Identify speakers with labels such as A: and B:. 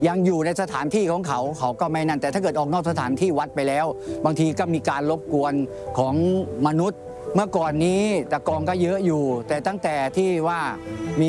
A: ยังอยู่ในสถานที่ของเขาก็ไม่นั่นแต่ถ้าเกิดออกนอกสถานที่วัดไปแล้วบางทีก็มีการรบกวนของมนุษย์เมื่อก่อนนี้ตะกองก็เยอะอยู่แต่ตั้งแต่ที่ว่ามี